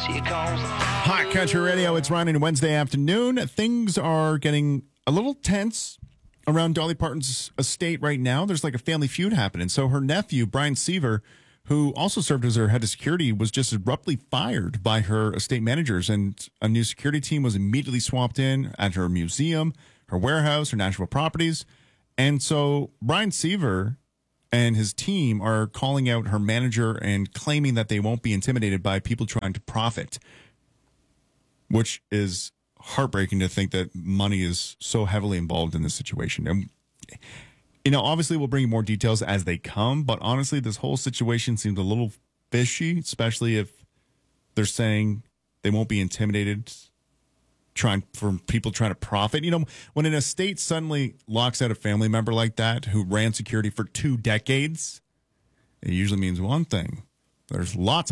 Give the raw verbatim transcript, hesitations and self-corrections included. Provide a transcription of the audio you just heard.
Here comes Hot Country Radio, it's Ryan, Wednesday afternoon. Things are getting a little tense around Dolly Parton's estate right now. There's like a family feud happening. So her nephew, Brian Seaver, who also served as her head of security, was just abruptly fired by her estate managers. And a new security team was immediately swapped in at her museum, her warehouse, her national properties. And so Brian Seaver and his team are calling out her manager and claiming that they won't be intimidated by people trying to profit, which is heartbreaking to think that money is so heavily involved in this situation. And, you know, obviously we'll bring you more details as they come, but honestly, this whole situation seems a little fishy, especially if they're saying they won't be intimidated trying for people trying to profit. You know, when an estate suddenly locks out a family member like that who ran security for two decades, it usually means one thing. There's lots of